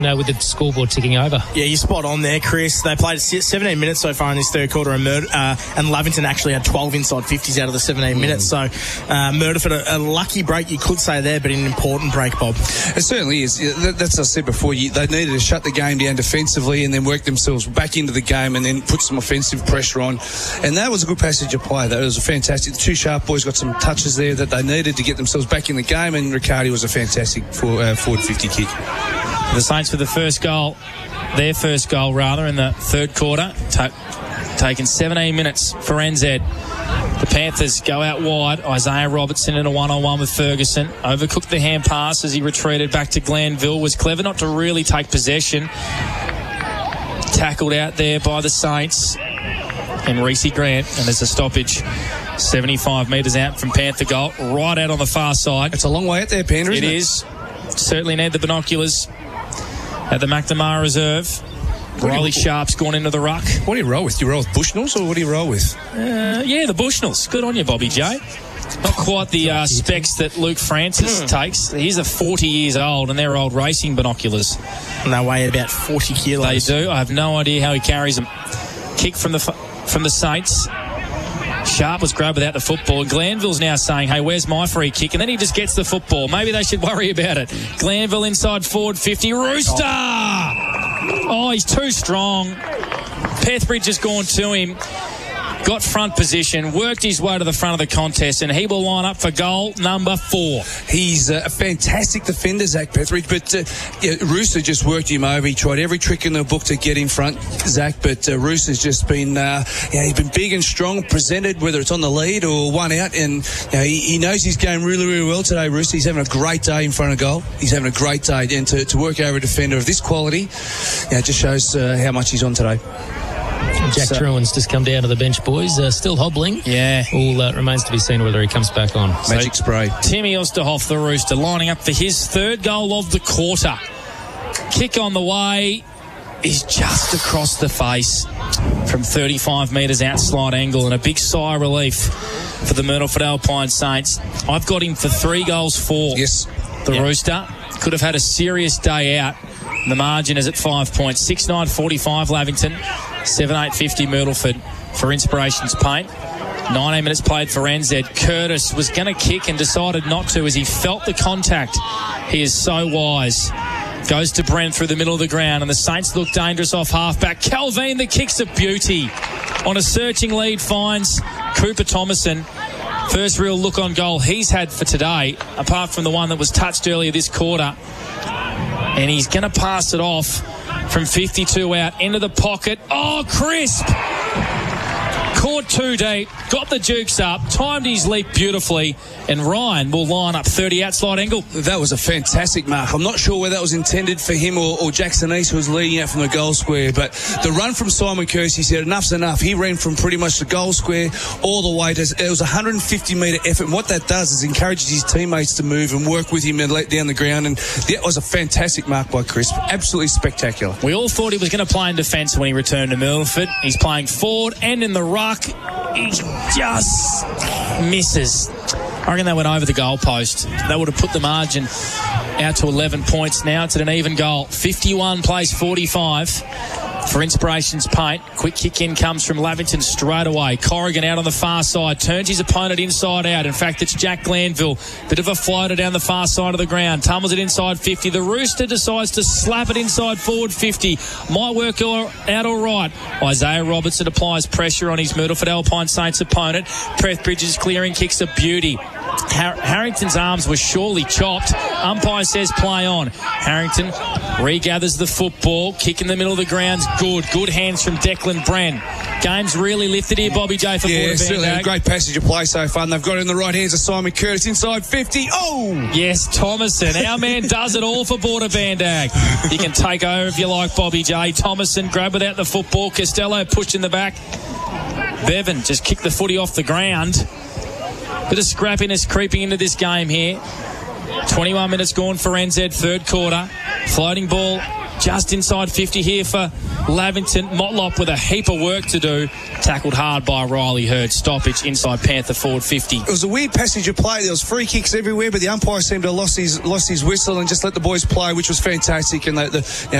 with the scoreboard ticking over. Yeah, you're spot on there, Chris. They played 17 minutes so far in this third quarter, and Lavington actually had 12 inside 50s out of the 17 minutes. So Murderford, a lucky break, you could say there, but an important break, Bob. It certainly is. That's what I said before. They needed to shut the game down defensively and then work themselves back into the game and then put some offensive pressure on. And that was a good passage of play. That was a fantastic. The two Sharp boys got some touches there that they needed to get themselves back in the game, and Riccardi was a fantastic forward 50 kick. The Saints with their first goal in the third quarter, taking 17 minutes for NZ. The Panthers go out wide. Isaiah Robertson in a one-on-one with Ferguson. Overcooked the hand pass as he retreated back to Glanville. Was clever not to really take possession. Tackled out there by the Saints. And Reece Grant, and there's a stoppage. 75 metres out from Panther goal, right out on the far side. It's a long way out there, Panther, isn't it? It is. Certainly need the binoculars at the McNamara Reserve. Riley Sharp's gone into the ruck. What do you roll with? Do you roll with Bushnells, or what do you roll with? Yeah, the Bushnells. Good on you, Bobby J. Not quite the specs that Luke Francis takes. He's 40 years old, and they're old racing binoculars. And they weigh about 40 kilos. They do. I have no idea how he carries them. Kick from the Saints. Sharp was grabbed without the football. Glanville's now saying, hey, where's my free kick? And then he just gets the football. Maybe they should worry about it. Glanville inside forward 50. Rooster! Oh, he's too strong. Pethbridge has gone to him. Got front position, worked his way to the front of the contest, and he will line up for goal number 4. He's a fantastic defender, Zach Pethridge, but Rooster just worked him over. He tried every trick in the book to get in front, Zach, but Rooster's just been, he's been big and strong, presented, whether it's on the lead or one out, and he knows his game really, really well today, Rooster. He's having a great day in front of goal. He's having a great day, and to work over a defender of this quality, it just shows how much he's on today. Jack Truan's just come down to the bench, boys. Still hobbling. Yeah. All remains to be seen whether he comes back on. Magic spray. Timmy Osterhoff, the Rooster, lining up for his third goal of the quarter. Kick on the way is just across the face from 35 metres out slide angle, and a big sigh of relief for the Myrtleford Alpine Saints. I've got him for 3 goals 4. Yes. The Rooster could have had a serious day out. The margin is at 5 points. 6-9-45 Lavington, 7-8-50 Myrtleford for Inspirations Paint. 19 minutes played for NZ. Curtis was going to kick and decided not to as he felt the contact. He is so wise. Goes to Brent through the middle of the ground, and the Saints look dangerous off halfback. Calvin, the kick's a beauty. On a searching lead, finds Cooper Thomason. First real look on goal he's had for today, apart from the one that was touched earlier this quarter. And he's going to pass it off from 52 out into the pocket. Oh, crisp! Caught too deep, got the jukes up, timed his leap beautifully, and Ryan will line up 30 out slide angle. That was a fantastic mark. I'm not sure whether that was intended for him or Jackson East, who was leading out from the goal square, but the run from Simon Kersey said enough's enough. He ran from pretty much the goal square all the way to, it was a 150 metre effort, and what that does is encourages his teammates to move and work with him and let down the ground, and that was a fantastic mark by Chris. Absolutely spectacular. We all thought he was going to play in defence when he returned to Myrtleford. He's playing forward and in the ruck. He just misses. I reckon they went over the goalpost. That would have put the margin out to 11 points. Now it's at an even goal. 51 plays 45 for Inspirations Paint. Quick kick in comes from Lavington straight away. Corrigan out on the far side. Turns his opponent inside out. In fact, it's Jack Glanville. Bit of a floater down the far side of the ground. Tumbles it inside 50. The Rooster decides to slap it inside forward 50. Might work out all right. Isaiah Robertson applies pressure on his Myrtleford Alpine Saints opponent. Prethbridge's clearing kick's a beauty. Harrington's arms were surely chopped. Umpire says play on. Harrington regathers the football. Kick in the middle of the ground's good. Good hands from Declan Bren. Game's really lifted here, Bobby J, for Porter certainly a great passage of play so far. And they've got it in the right hands of Simon Curtis inside 50. Oh! Yes, Thomason. Our man does it all for Border Bandag. He can take over if you like, Bobby J. Thomason grabbed without the football. Costello pushed in the back. Bevan just kicked the footy off the ground. Bit of scrappiness creeping into this game here. 21 minutes gone for NZ, third quarter. Floating ball just inside 50 here for Lavington. Motlop with a heap of work to do. Tackled hard by Riley Hurd. Stoppage inside Panther forward 50. It was a weird passage of play. There was free kicks everywhere, but the umpire seemed to have lost his whistle and just let the boys play, which was fantastic. And